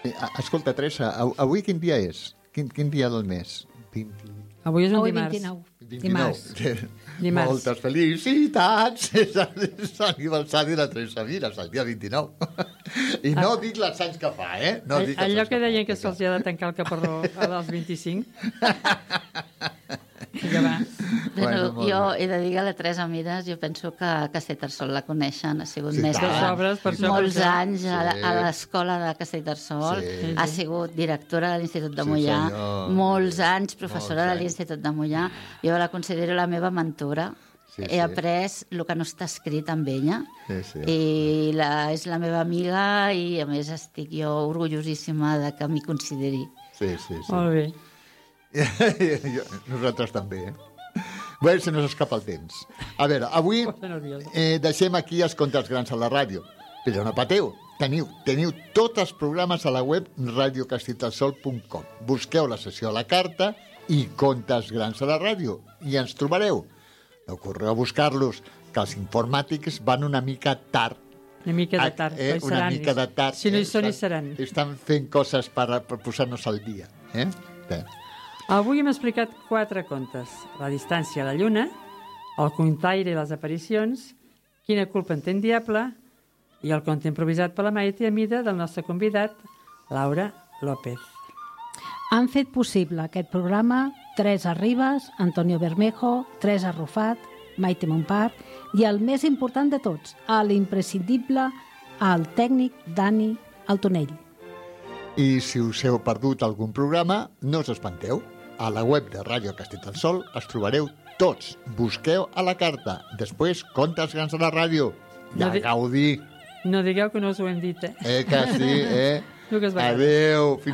Escolta, Teresa, avui quin dia és? Quin dia del mes? Avui és un dimarts. 29. Dimarts. Moltes felicitats! És l'aniversari de la Teresa Mira, és el dia 29. I no dic els anys que fa, No dic allò que deien que se'ls ha de tancar el caparró als 25. Ja va. Bueno, jo he de dir a la Teresa Mires, jo penso que Castellterçol la coneixen, ha sigut mestra molts anys a l'escola de Castellterçol, ha sigut directora de l'Institut de Mollà, molts anys professora de l'Institut de Mollà, jo la considero la meva mentora. He après el que no està escrit amb ella i és la meva amiga i a més estic jo orgullosíssima de que m'hi consideri. Sí. Molt bé. Nosaltres també, Bé, se nos escapa el temps. A veure, avui deixem aquí els contes grans a la ràdio. Però no pateu, teniu tots els programes a la web radiocastellterçol.com. Busqueu la sessió a la carta i contes grans a la ràdio i ens trobareu. No correu a buscar-los, que els informàtics van una mica tard. Una mica de tard. Una mica de tard. Si no hi són, hi seran. Estan fent coses per posar-nos al dia. Avui hem explicat 4 contes. La distància a la lluna, el contaire i les aparicions, Quina culpa en té en diable i el conte improvisat per la Maite a mida del nostre convidat, Laura López. Han fet possible aquest programa Teresa Ribas, Antonio Bermejo, Teresa Rufat, Maite Montpart i el més important de tots, l'imprescindible, el tècnic Dani Altonell. I si us heu perdut algun programa, no us espanteu. A la web de Ràdio Castellterçol els trobareu tots. Busqueu a la carta. Després, contes grans a la ràdio. I a gaudir. No digueu que no us ho hem dit, Que sí, Adéu.